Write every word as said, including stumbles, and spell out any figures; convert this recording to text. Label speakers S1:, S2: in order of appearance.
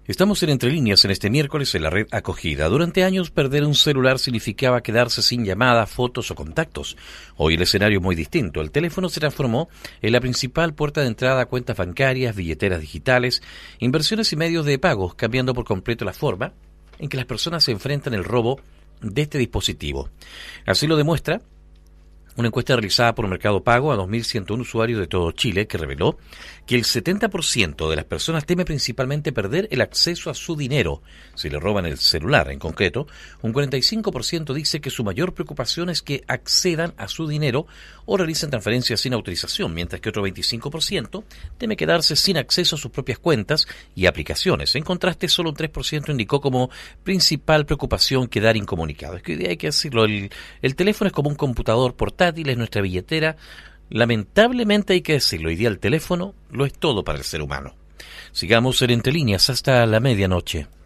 S1: Estamos en Entre Líneas en este miércoles en la red Acogida. Durante años perder un celular significaba quedarse sin llamadas, fotos o contactos. Hoy el escenario es muy distinto. El teléfono se transformó en la principal puerta de entrada a cuentas bancarias, billeteras digitales, inversiones y medios de pagos, cambiando por completo la forma en que las personas se enfrentan al robo de este dispositivo. Así lo demuestra una encuesta realizada por Mercado Pago a dos mil ciento uno usuarios de todo Chile que reveló que el setenta por ciento de las personas teme principalmente perder el acceso a su dinero si le roban el celular. En concreto, un cuarenta y cinco por ciento dice que su mayor preocupación es que accedan a su dinero o realicen transferencias sin autorización, mientras que otro veinticinco por ciento teme quedarse sin acceso a sus propias cuentas y aplicaciones. En contraste, solo un tres por ciento indicó como principal preocupación quedar incomunicado. Es que hoy día hay que decirlo, el, el teléfono es como un computador portátil, es nuestra billetera. Lamentablemente hay que decirlo, hoy día el teléfono lo es todo para el ser humano. Sigamos en Entre Líneas hasta la medianoche.